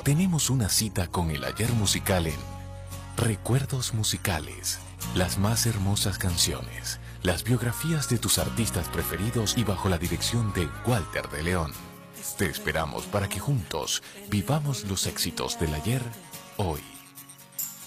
tenemos una cita con el ayer musical en Recuerdos Musicales. Las más hermosas canciones, las biografías de tus artistas preferidos y bajo la dirección de Walter de León. Te esperamos para que juntos vivamos los éxitos del ayer, hoy